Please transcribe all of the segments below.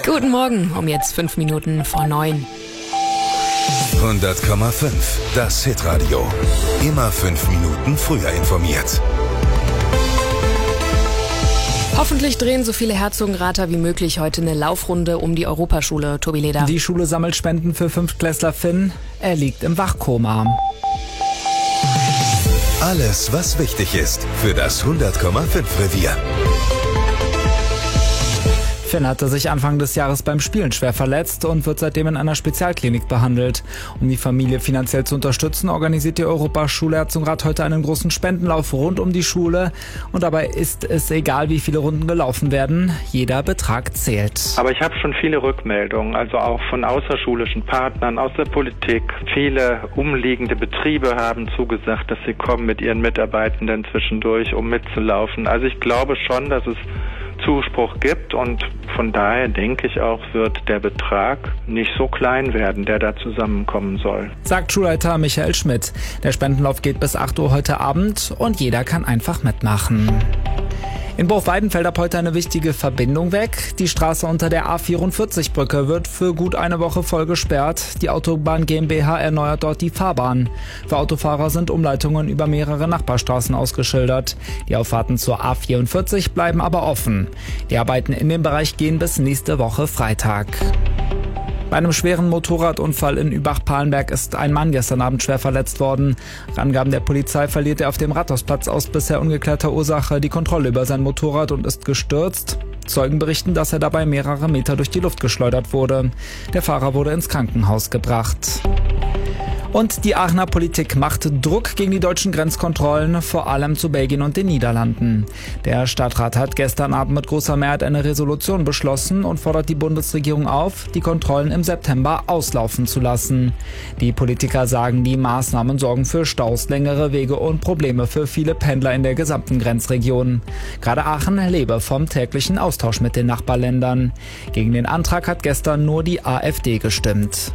Guten Morgen, um jetzt 5 Minuten vor 9. 100,5, das Hitradio. Immer 5 Minuten früher informiert. Hoffentlich drehen so viele Herzogenrater wie möglich heute eine Laufrunde um die Europaschule. Tobi Leder. Die Schule sammelt Spenden für Fünftklässler Finn. Er liegt im Wachkoma. Alles, was wichtig ist für das 100,5 Revier. Finn hatte sich Anfang des Jahres beim Spielen schwer verletzt und wird seitdem in einer Spezialklinik behandelt. Um die Familie finanziell zu unterstützen, organisiert die Europaschule Herzogenrath heute einen großen Spendenlauf rund um die Schule. Und dabei ist es egal, wie viele Runden gelaufen werden. Jeder Betrag zählt. Aber ich habe schon viele Rückmeldungen, also auch von außerschulischen Partnern, aus der Politik. Viele umliegende Betriebe haben zugesagt, dass sie kommen mit ihren Mitarbeitenden zwischendurch, um mitzulaufen. Also ich glaube schon, dass es Zuspruch gibt und von daher denke ich auch, wird der Betrag nicht so klein werden, der da zusammenkommen soll. Sagt Schulleiter Michael Schmidt. Der Spendenlauf geht bis 8 Uhr heute Abend und jeder kann einfach mitmachen. In Bruchweiden fällt ab heute eine wichtige Verbindung weg. Die Straße unter der A44-Brücke wird für gut eine Woche voll gesperrt. Die Autobahn GmbH erneuert dort die Fahrbahn. Für Autofahrer sind Umleitungen über mehrere Nachbarstraßen ausgeschildert. Die Auffahrten zur A44 bleiben aber offen. Die Arbeiten in dem Bereich gehen bis nächste Woche Freitag. Bei einem schweren Motorradunfall in Übach-Palenberg ist ein Mann gestern Abend schwer verletzt worden. Nach Angaben der Polizei verliert er auf dem Rathausplatz aus bisher ungeklärter Ursache die Kontrolle über sein Motorrad und ist gestürzt. Zeugen berichten, dass er dabei mehrere Meter durch die Luft geschleudert wurde. Der Fahrer wurde ins Krankenhaus gebracht. Und die Aachener Politik macht Druck gegen die deutschen Grenzkontrollen, vor allem zu Belgien und den Niederlanden. Der Stadtrat hat gestern Abend mit großer Mehrheit eine Resolution beschlossen und fordert die Bundesregierung auf, die Kontrollen im September auslaufen zu lassen. Die Politiker sagen, die Maßnahmen sorgen für Staus, längere Wege und Probleme für viele Pendler in der gesamten Grenzregion. Gerade Aachen lebe vom täglichen Austausch mit den Nachbarländern. Gegen den Antrag hat gestern nur die AfD gestimmt.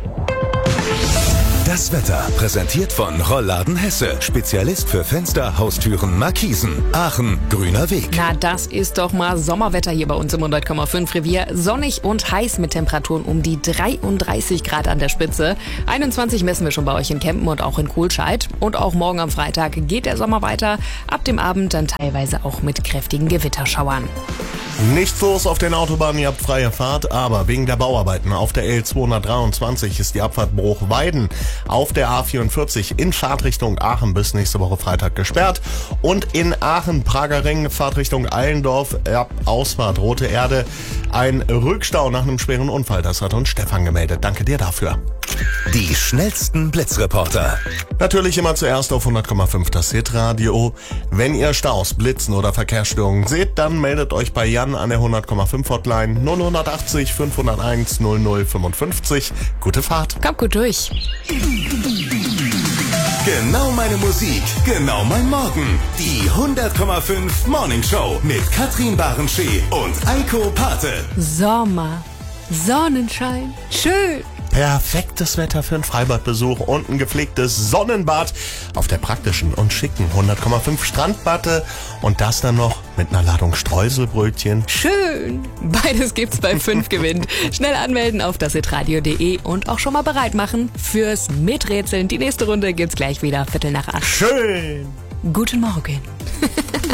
Das Wetter präsentiert von Rollladen Hesse. Spezialist für Fenster, Haustüren, Markisen. Aachen, grüner Weg. Na, das ist doch mal Sommerwetter hier bei uns im 100,5 Revier. Sonnig und heiß mit Temperaturen um die 33 Grad an der Spitze. 21 messen wir schon bei euch in Kempen und auch in Kohlscheid. Und auch morgen am Freitag geht der Sommer weiter. Ab dem Abend dann teilweise auch mit kräftigen Gewitterschauern. Nichts los auf den Autobahnen, ihr habt freie Fahrt, aber wegen der Bauarbeiten auf der L223 ist die Abfahrt Bruchweiden auf der A44 in Fahrtrichtung Aachen bis nächste Woche Freitag gesperrt und in Aachen-Prager Ring Fahrtrichtung Allendorf ab Ausfahrt Rote Erde ein Rückstau nach einem schweren Unfall. Das hat uns Stefan gemeldet. Danke dir dafür. Die schnellsten Blitzreporter. Natürlich immer zuerst auf 100,5 das Hitradio. Wenn ihr Staus, Blitzen oder Verkehrsstörungen seht, dann meldet euch bei Jan an der 100,5 Hotline 080 501 0055. Gute Fahrt. Kommt gut durch. Genau meine Musik, genau mein Morgen. Die 100,5 Morning Show mit Katrin Barenschee und Eiko Pate. Sommer, Sonnenschein, schön. Perfektes Wetter für einen Freibadbesuch und ein gepflegtes Sonnenbad auf der praktischen und schicken 100,5 Strandmatte und das dann noch mit einer Ladung Streuselbrötchen. Schön. Beides gibt's bei 5 gewinnt. Schnell anmelden auf dashitradio.de und auch schon mal bereit machen fürs Miträtseln. Die nächste Runde gibt's gleich wieder 7:45. Schön. Guten Morgen.